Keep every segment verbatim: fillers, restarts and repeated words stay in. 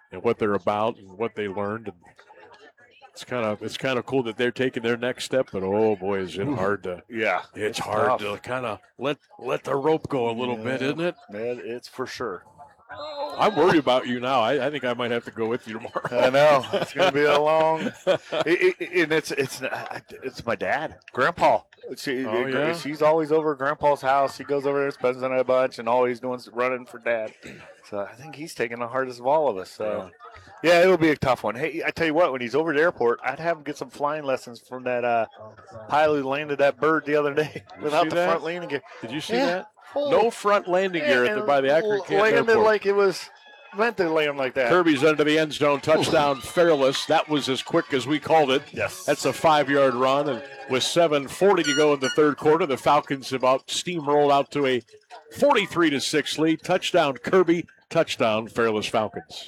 and what they're about and what they learned. And it's kind of it's kind of cool that they're taking their next step. But oh boy, is it hard to yeah, it's, it's hard tough. to kind of let let the rope go a little yeah, bit, isn't it? Man, it's for sure. I'm worried about you now. I, I think I might have to go with you tomorrow. I know it's going to be a long. it, it, and it's it's it's my dad, Grandpa. She, Oh, yeah? She's always over at Grandpa's house. He goes over there, spends the night a bunch, and always doing running for Dad. So I think he's taking the hardest of all of us. So yeah, it'll be a tough one. Hey, I tell you what, when he's over at the airport, I'd have him get some flying lessons from that uh, pilot who landed that bird the other day without the that? front landing gear. Did you see Yeah. that? Oh. No front landing gear at the, by the Akron Canton Landed Airport. like it was meant to land like that. Kirby's under the end zone, touchdown, Fairless. That was as quick as we called it. Yes. That's a five-yard run, and with seven forty to go in the third quarter, the Falcons about steamrolled out to a forty-three to six lead. Touchdown, Kirby. Touchdown, Fairless Falcons.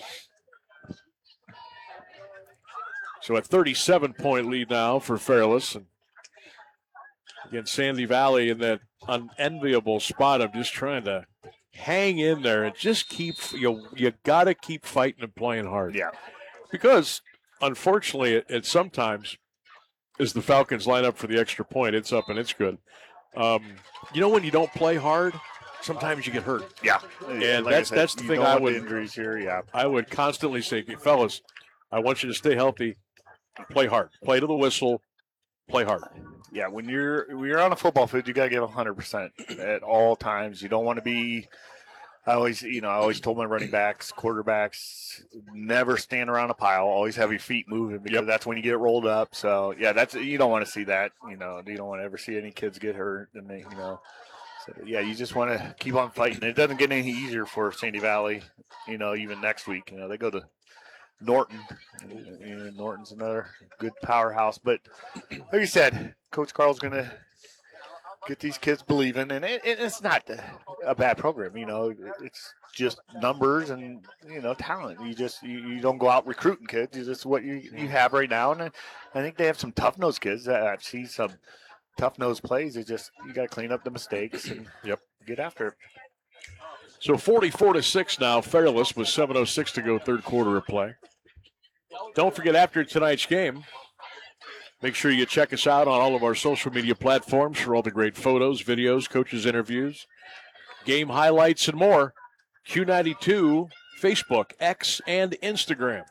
So a thirty-seven point lead now for Fairless. And again, Sandy Valley in that unenviable spot of just trying to hang in there and just keep, you you got to keep fighting and playing hard. Yeah. Because, unfortunately, it, it sometimes, as the Falcons line up for the extra point, it's up and it's good. Um, you know when you don't play hard, sometimes you get hurt. Yeah. And like that's said, that's the you thing don't I want would the injuries here, yeah. I would constantly say, fellas, I want you to stay healthy, play hard, play to the whistle, play hard. Yeah, when you're when you're on a football field, you got to give one hundred percent at all times. You don't want to be I always, you know, I always told my running backs, quarterbacks, never stand around a pile. Always have your feet moving because yep. that's when you get rolled up. So, yeah, that's you don't want to see that. You know, you don't want to ever see any kids get hurt. And they, you know, so, yeah, you just want to keep on fighting. It doesn't get any easier for Sandy Valley, you know, even next week. You know, they go to Norton. And Norton's another good powerhouse. But like you said, Coach Carl's going to get these kids believing, and it, it's not a bad program. You know, it's just numbers and you know talent. You just you, you don't go out recruiting kids. You just what you you have right now, and I think they have some tough nosed kids. I've seen some tough nosed plays. It's just you got to clean up the mistakes and yep get after it. So forty-four to six now. Fairless with seven oh six to go, third quarter of play. Don't forget after tonight's game, make sure you check us out on all of our social media platforms for all the great photos, videos, coaches' interviews, game highlights, and more. Q ninety-two, Facebook, X, and Instagram.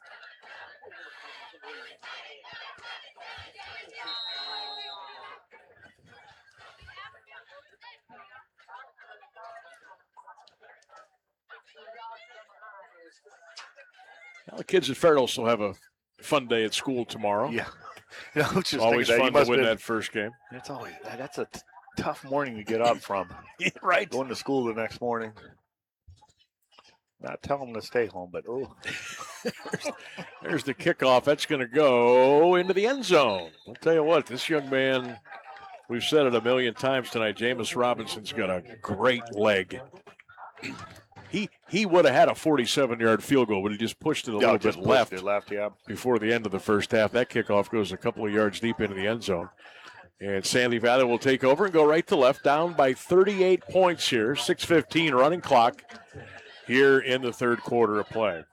Well, the kids at Fairless will have a fun day at school tomorrow. Yeah. You know, just always that. fun to win been, that first game. It's always that's a t- tough morning to get up from. Right. Going to school the next morning. Not telling them to stay home, but oh. there's, there's the kickoff. That's going to go into the end zone. I'll tell you what, this young man, we've said it a million times tonight, Jameis Robinson's got a great leg. He he would have had a forty-seven-yard field goal, but he just pushed it a yeah, little bit left, it left yeah. before the end of the first half. That kickoff goes a couple of yards deep into the end zone. And Sandy Valley will take over and go right to left, down by thirty-eight points here, six fifteen running clock here in the third quarter of play.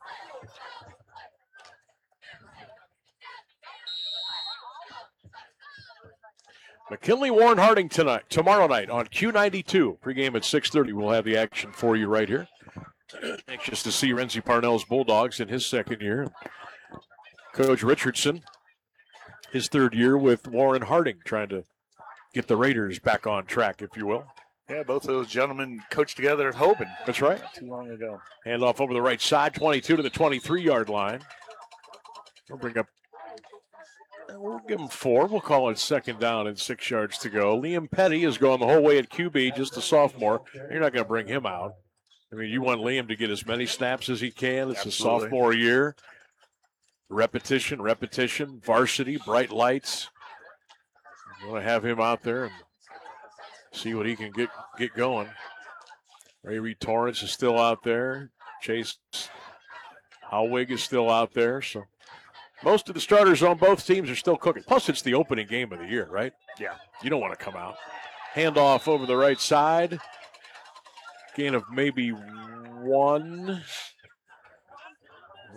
McKinley Warren Harding tonight, tomorrow night on Q ninety-two. Pregame at six thirty. We'll have the action for you right here. Anxious to see Renzi Parnell's Bulldogs in his second year. Coach Richardson, his third year with Warren Harding, trying to get the Raiders back on track, if you will. Yeah, both of those gentlemen coached together at Hoban. That's right. Not too long ago. Hand off over the right side, twenty-two to the twenty-three-yard line. We'll bring up, we'll give him four. We'll call it second down and six yards to go. Liam Petty is going the whole way at Q B, just a sophomore. You're not going to bring him out. I mean, you want Liam to get as many snaps as he can. It's Absolutely. a sophomore year. Repetition, repetition, varsity, bright lights. You want to have him out there and see what he can get, get going. Ray Reed Torrance is still out there. Chase Howig is still out there. So most of the starters on both teams are still cooking. Plus, it's the opening game of the year, right? Yeah. You don't want to come out. Handoff over the right side. Gain of maybe one.